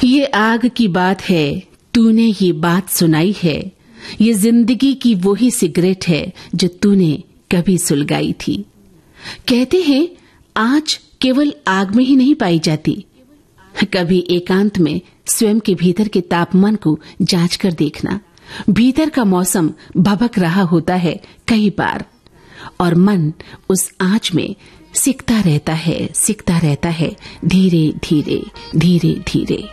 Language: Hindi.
ये आग की बात है, तूने ये बात सुनाई है। ये जिंदगी की वही सिगरेट है जो तूने कभी सुलगाई थी। कहते हैं आँच केवल आग में ही नहीं पाई जाती, कभी एकांत में स्वयं के भीतर के तापमान को जांच कर देखना। भीतर का मौसम भभक रहा होता है कई बार, और मन उस आँच में सिकता रहता है धीरे धीरे धीरे धीरे।